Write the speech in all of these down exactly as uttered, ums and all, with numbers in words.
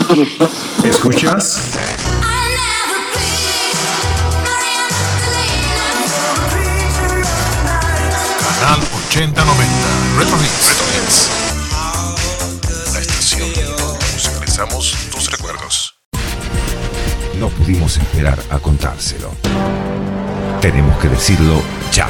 ¿Escuchas? Canal ochenta noventa Retro Hits. La estación donde expresamos tus recuerdos. No pudimos esperar a contárselo. Tenemos que decirlo ya.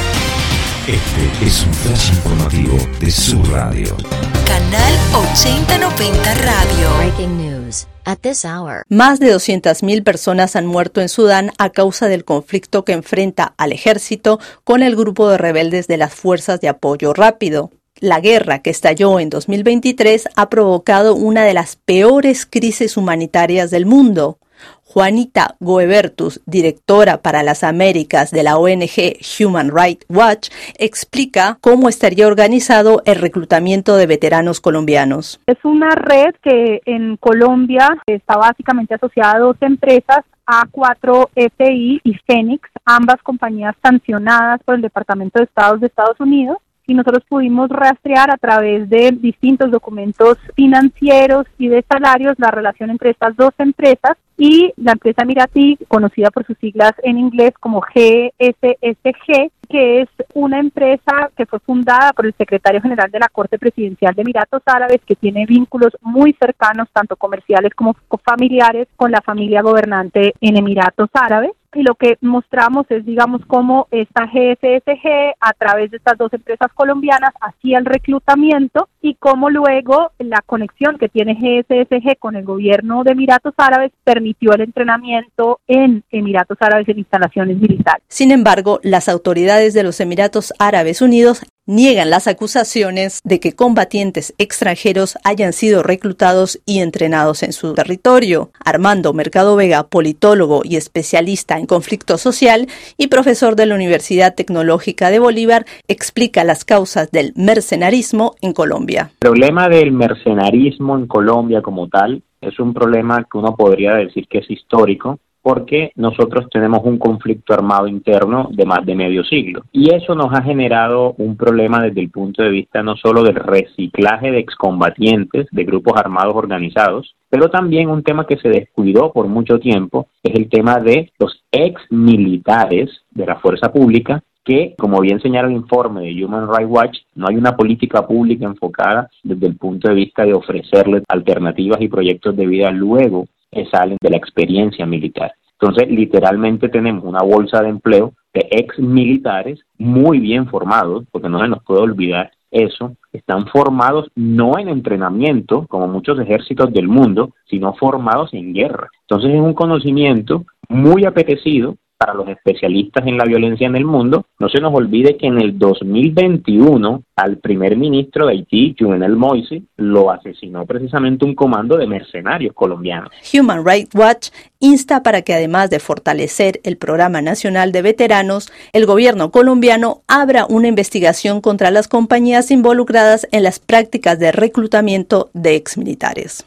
Este es un flash informativo de su radio. Canal ochenta noventa Radio. Breaking news. At this hour. Más de doscientas mil personas han muerto en Sudán a causa del conflicto que enfrenta al ejército con el grupo de rebeldes de las Fuerzas de Apoyo Rápido. La guerra que estalló en dos mil veintitrés ha provocado una de las peores crisis humanitarias del mundo. Juanita Goebertus, directora para las Américas de la O N G Human Rights Watch, explica cómo estaría organizado el reclutamiento de veteranos colombianos. Es una red que en Colombia está básicamente asociada a dos empresas, A cuatro F I y Fénix, ambas compañías sancionadas por el Departamento de Estado de Estados Unidos. Y nosotros pudimos rastrear a través de distintos documentos financieros y de salarios la relación entre estas dos empresas y la empresa emiratí, conocida por sus siglas en inglés como G S S G, que es una empresa que fue fundada por el secretario general de la Corte Presidencial de Emiratos Árabes, que tiene vínculos muy cercanos, tanto comerciales como familiares, con la familia gobernante en Emiratos Árabes. Y lo que mostramos es, digamos, cómo esta G S S G, a través de estas dos empresas colombianas, hacía el reclutamiento y cómo luego la conexión que tiene G S S G con el gobierno de Emiratos Árabes permitió el entrenamiento en Emiratos Árabes en instalaciones militares. Sin embargo, las autoridades de los Emiratos Árabes Unidos niegan las acusaciones de que combatientes extranjeros hayan sido reclutados y entrenados en su territorio. Armando Mercado Vega, politólogo y especialista en conflicto social y profesor de la Universidad Tecnológica de Bolívar, explica las causas del mercenarismo en Colombia. El problema del mercenarismo en Colombia como tal es un problema que uno podría decir que es histórico, porque nosotros tenemos un conflicto armado interno de más de medio siglo. Y eso nos ha generado un problema desde el punto de vista no solo del reciclaje de excombatientes de grupos armados organizados, pero también un tema que se descuidó por mucho tiempo, es el tema de los ex militares de la fuerza pública, que, como bien señala el informe de Human Rights Watch, no hay una política pública enfocada desde el punto de vista de ofrecerles alternativas y proyectos de vida luego que salen de la experiencia militar. Entonces, literalmente tenemos una bolsa de empleo de ex militares muy bien formados, porque no se nos puede olvidar eso, están formados no en entrenamiento, como muchos ejércitos del mundo, sino formados en guerra. Entonces, es un conocimiento muy apetecido para los especialistas en la violencia en el mundo. No se nos olvide que en el dos mil veintiuno al primer ministro de Haití, Jovenel Moïse, lo asesinó precisamente un comando de mercenarios colombianos. Human Rights Watch insta para que, además de fortalecer el Programa Nacional de Veteranos, el gobierno colombiano abra una investigación contra las compañías involucradas en las prácticas de reclutamiento de exmilitares.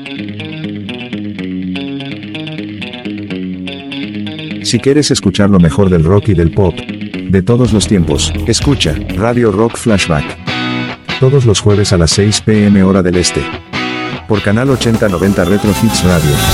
Si quieres escuchar lo mejor del rock y del pop de todos los tiempos, escucha Radio Rock Flashback todos los jueves a las seis p m hora del este por Canal ochenta noventa Retro Hits Radio.